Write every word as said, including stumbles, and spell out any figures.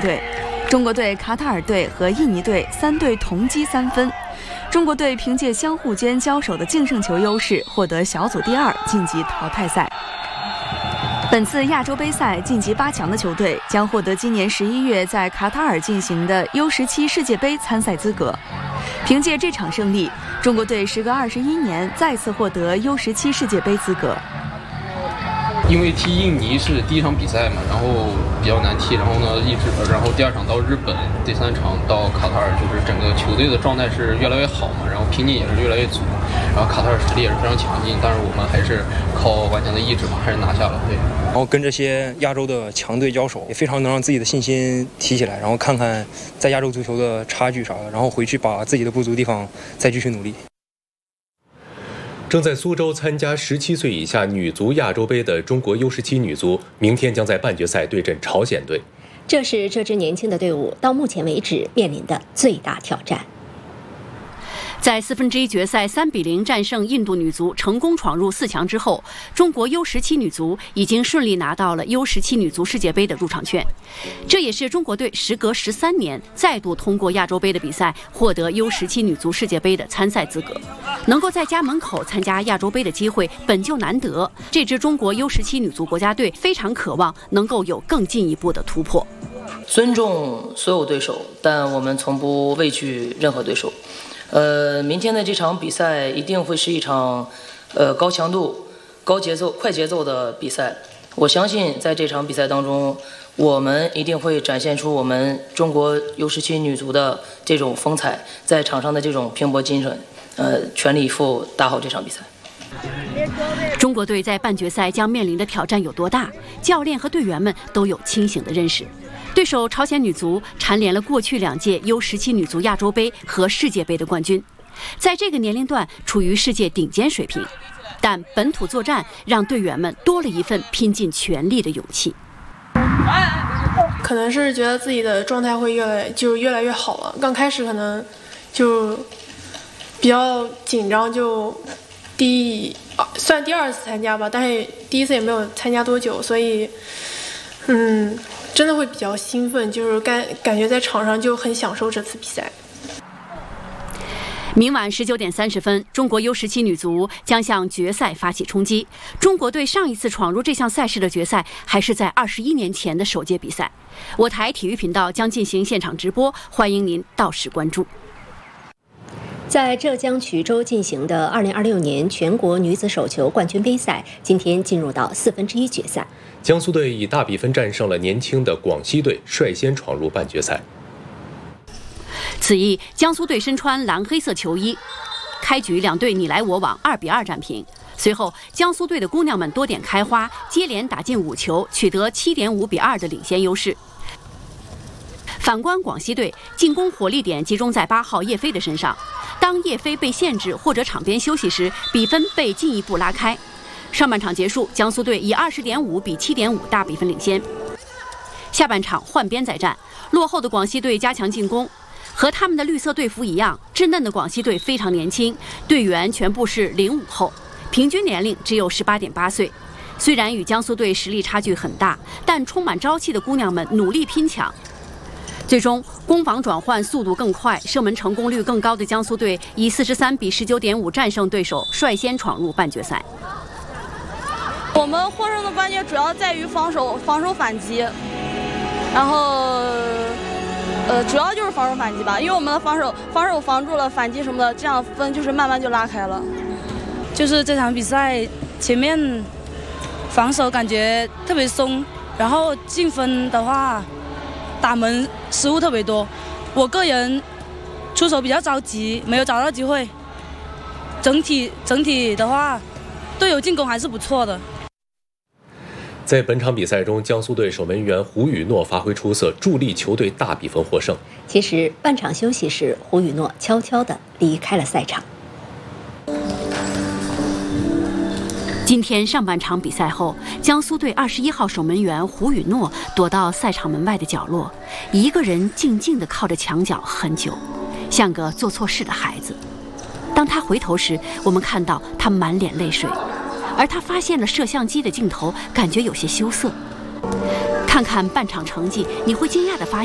队，中国队、卡塔尔队和印尼队三队同积三分。中国队凭借相互间交手的净胜球优势，获得小组第二，晋级淘汰赛。本次亚洲杯赛晋级八强的球队将获得今年十一月在卡塔尔进行的 U 十七 世界杯参赛资格。凭借这场胜利，中国队时隔二十一年再次获得 U 十七 世界杯资格。 因为踢印尼是第一场比赛嘛，然后比较难踢，然后呢一直，然后第二场到日本，第三场到卡塔尔，就是整个球队的状态是越来越好嘛，然后拼劲也是越来越足，然后卡塔尔实力也是非常强劲，但是我们还是靠顽强的意志嘛，还是拿下了。对， 然后跟这些亚洲的强队交手，也非常能让自己的信心提起来，然后看看在亚洲足球的差距啥的，然后回去把自己的不足地方再继续努力。 正在苏州参加十七岁以下女足亚洲杯的中国 U 十七 女足，明天将在半决赛对阵朝鲜队。 这是这支年轻的队伍到目前为止面临的最大挑战。 在四分之一决赛三比零战胜印度女足，成功闯入四强之后，中国 U 十七 女足已经顺利拿到了 U 十七 女足世界杯的入场券。这也是中国队时隔十三年再度通过亚洲杯的比赛获得 U 十七 女足世界杯的参赛资格。能够在家门口参加亚洲杯的机会本就难得，这支中国 U 十七 女足国家队非常渴望能够有更进一步的突破。 尊重所有对手，但我们从不畏惧任何对手。呃，明天的这场比赛一定会是一场，呃，高强度、高节奏、快节奏的比赛。我相信在这场比赛当中，我们一定会展现出我们中国 U 十七 女足的这种风采，在场上的这种拼搏精神，呃，全力以赴打好这场比赛。 中国队在半决赛将面临的挑战有多大？教练和队员们都有清醒的认识。对手朝鲜女足蝉联了过去两届 U 十七 女足亚洲杯和世界杯的冠军，在这个年龄段处于世界顶尖水平，但本土作战让队员们多了一份拼尽全力的勇气。 可能是觉得自己的状态会越来就越来越好了，刚开始可能就比较紧张，就第算第二次参加吧，但是第一次也没有参加多久，所以嗯。真的会比较兴奋，就是感感觉在场上就很享受这次比赛。 明晚十九点三十分，中国 U 十七 女足将向决赛发起冲击。中国队上一次闯入这项赛事的决赛，还是在二十一年前的首届比赛。我台体育频道将进行现场直播，欢迎您到时关注。 在浙江衢州进行的二零二六年全国女子手球冠军杯赛，今天进入到四分之一决赛。 江苏队以大比分战胜了年轻的广西队，率先闯入半决赛。 此役，江苏队身穿蓝黑色球衣，开局两队你来我往，二比二战平。随后，江苏队的姑娘们多点开花，接连打进五球，取得七点五比二的领先优势。反观广西队，进攻火力点集中在八号叶飞的身上。当叶飞被限制或者场边休息时，比分被进一步拉开。上半场结束，江苏队以二十点五比七点五大比分领先。下半场换边再战，落后的广西队加强进攻。和他们的绿色队服一样，稚嫩的广西队非常年轻，队员全部是零五后，平均年龄只有十八点八岁。虽然与江苏队实力差距很大，但充满朝气的姑娘们努力拼抢。最终，攻防转换速度更快，射门成功率更高的江苏队以四十三比十九点五战胜对手，率先闯入半决赛。 我们获胜的关键主要在于防守，防守反击，然后，呃，主要就是防守反击吧，因为我们的防守防守防住了反击什么的，这样分就是慢慢就拉开了。 就是这场比赛前面防守感觉特别松，然后进分的话，打门失误特别多，我个人出手比较着急，没有找到机会。整体整体的话，队友进攻还是不错的。 在本场比赛中，江苏队守门员胡宇诺发挥出色，助力球队大比分获胜。 其实半场休息时，胡宇诺悄悄地离开了赛场。 今天上半场比赛后，江苏队二十一号守门员胡宇诺躲到赛场门外的角落，一个人静静地靠着墙角很久，像个做错事的孩子。当他回头时，我们看到他满脸泪水，而他发现了摄像机的镜头，感觉有些羞涩。看看半场成绩，你会惊讶地发现